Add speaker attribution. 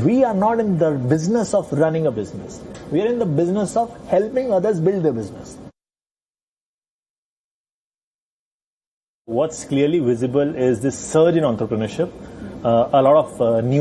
Speaker 1: we are not in the business of running a business. We are in the business of helping others build their business. What's clearly visible is this surge in entrepreneurship. A lot of new